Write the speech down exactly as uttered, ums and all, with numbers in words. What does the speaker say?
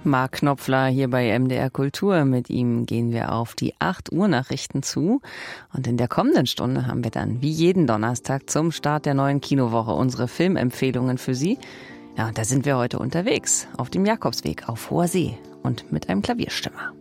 Marc Knopfler hier bei M D R Kultur. Mit ihm gehen wir auf die acht Uhr Nachrichten zu. Und in der kommenden Stunde haben wir dann, wie jeden Donnerstag, zum Start der neuen Kinowoche unsere Filmempfehlungen für Sie. Ja, und da sind wir heute unterwegs, auf dem Jakobsweg auf hoher See und mit einem Klavierstimmer.